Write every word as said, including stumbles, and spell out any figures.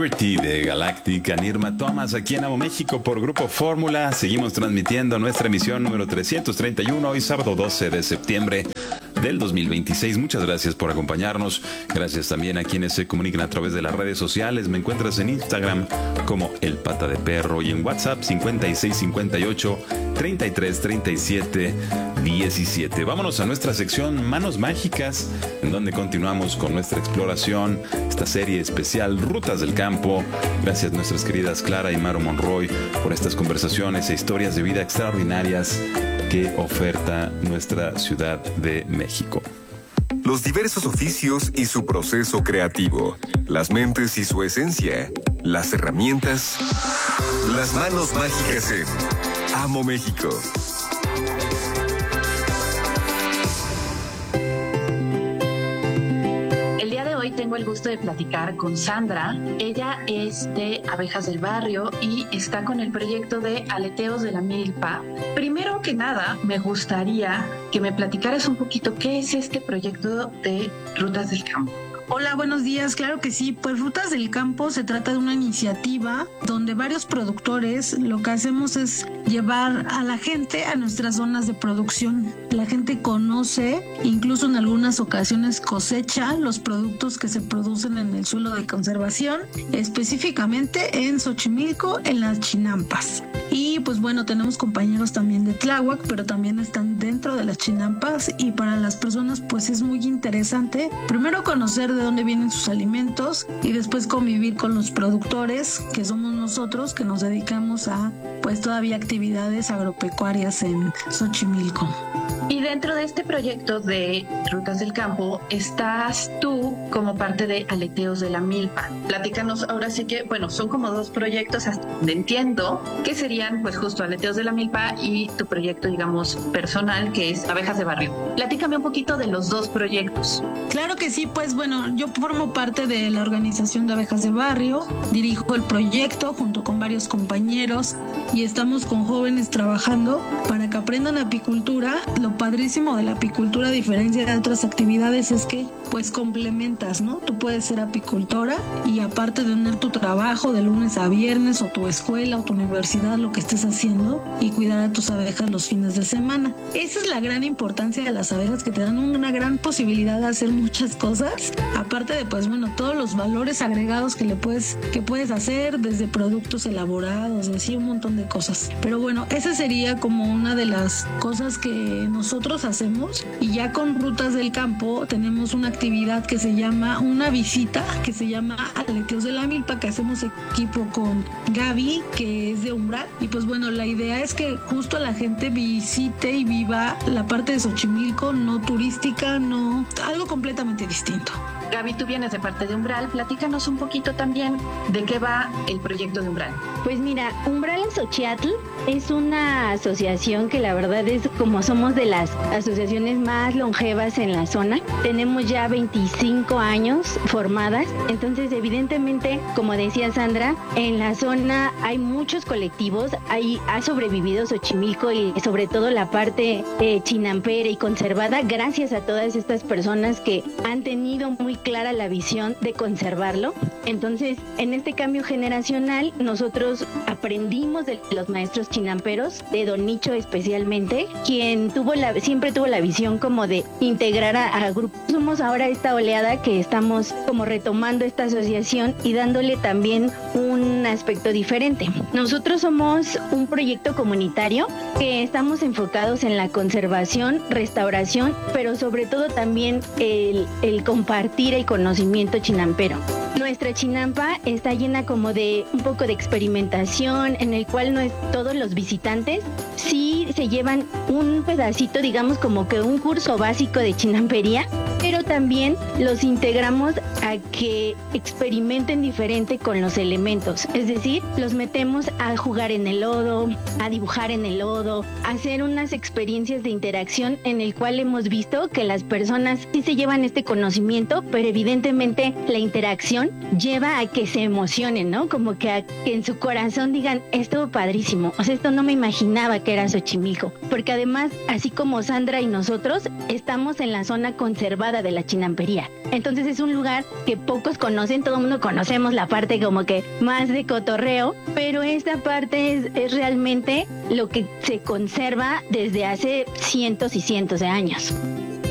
De Galactic, Anirma Thomas, aquí en Amo México por Grupo Fórmula. Seguimos transmitiendo nuestra emisión número trescientos treinta y uno, hoy sábado doce de septiembre del dos mil veintiséis. Muchas gracias por acompañarnos. Gracias también a quienes se comunican a través de las redes sociales. Me encuentras en Instagram como El Pata de Perro y en WhatsApp cincuenta y seis cincuenta y ocho treinta y tres treinta y siete diecisiete. Vámonos a nuestra sección Manos Mágicas, en donde continuamos con nuestra exploración, esta serie especial Rutas del Campo. Gracias a nuestras queridas Clara y Maru Monroy por estas conversaciones e historias de vida extraordinarias que oferta nuestra Ciudad de México. Los diversos oficios y su proceso creativo, las mentes y su esencia, las herramientas, las manos mágicas en Amo México. Tengo el gusto de platicar con Sandra. Ella es de Abejas del Barrio y está con el proyecto de Aleteos de la Milpa. Primero que nada, me gustaría que me platicaras un poquito qué es este proyecto de Rutas del Campo. Hola, buenos días. Claro que sí. Pues Rutas del Campo se trata de una iniciativa donde varios productores lo que hacemos es llevar a la gente a nuestras zonas de producción. La gente conoce, incluso en algunas ocasiones cosecha los productos que se producen en el suelo de conservación, específicamente en Xochimilco, en las chinampas. Y pues bueno, tenemos compañeros también de Tláhuac, pero también están dentro de las chinampas, y para las personas pues es muy interesante primero conocer de dónde vienen sus alimentos y después convivir con los productores, que somos nosotros, que nos dedicamos a pues todavía actividades agropecuarias en Xochimilco. Y dentro de este proyecto de Rutas del Campo estás tú como parte de Aleteos de la Milpa. Platícanos ahora sí que, bueno, son como dos proyectos, hasta donde entiendo, que serían pues justo Aleteos de la Milpa y tu proyecto, digamos, personal, que es Abejas de Barrio. Platícame un poquito de los dos proyectos. Claro que sí, pues bueno, yo formo parte de la organización de Abejas de Barrio, dirijo el proyecto junto con varios compañeros y estamos con jóvenes trabajando para que aprendan apicultura. Lo padrísimo de la apicultura, a diferencia de otras actividades, es que pues complementas, ¿no? Tú puedes ser apicultora y aparte de tener tu trabajo de lunes a viernes, o tu escuela o tu universidad, lo que estés haciendo, y cuidar a tus abejas los fines de semana. Esa es la gran importancia de las abejas, que te dan una gran posibilidad de hacer muchas cosas, aparte de pues bueno, todos los valores agregados que le puedes, que puedes hacer, desde productos elaborados, así un montón de cosas. Pero bueno, esa sería como una de las cosas que nosotros hacemos. Y ya con Rutas del Campo tenemos una actividad que se llama, una visita que se llama Aleteos de la Milpa, que hacemos equipo con Gaby, que es de Umbral. Y pues bueno, la idea es que justo la gente visite y viva la parte de Xochimilco no turística, no, algo completamente distinto. Gaby, tú vienes de parte de Umbral, platícanos un poquito también de qué va el proyecto de Umbral. Pues mira, Umbral en Xochiatl es una asociación que la verdad es, como somos de las asociaciones más longevas en la zona, tenemos ya veinticinco años formadas, entonces evidentemente, como decía Sandra, en la zona hay muchos colectivos, hay, ha sobrevivido Xochimilco y sobre todo la parte eh, chinampera y conservada gracias a todas estas personas que han tenido muy clara la visión de conservarlo. Entonces, en este cambio generacional, nosotros aprendimos de los maestros chinamperos, de Don Nicho especialmente, quien tuvo la, siempre tuvo la visión como de integrar a, a grupos. Somos ahora esta oleada que estamos como retomando esta asociación y dándole también un aspecto diferente. Nosotros somos un proyecto comunitario que estamos enfocados en la conservación, restauración, pero sobre todo también el, el compartir el conocimiento chinampero. Nuestra chinampa está llena como de un poco de experimentación, en el cual no es, todos los visitantes sí se llevan un pedacito, digamos como que un curso básico de chinampería, pero también los integramos a que experimenten diferente con los elementos, es decir, los metemos a jugar en el lodo, a dibujar en el lodo, a hacer unas experiencias de interacción en el cual hemos visto que las personas sí se llevan este conocimiento, pero evidentemente la interacción lleva a que se emocionen, ¿no? Como que, a, que en su corazón digan, esto padrísimo, o sea, esto no me imaginaba que era Xochimilco, porque además, así como Sandra y nosotros, estamos en la zona conservada privada de la Chinampería. Entonces es un lugar que pocos conocen, todo el mundo conocemos la parte como que más de cotorreo, pero esta parte es, es realmente lo que se conserva desde hace cientos y cientos de años.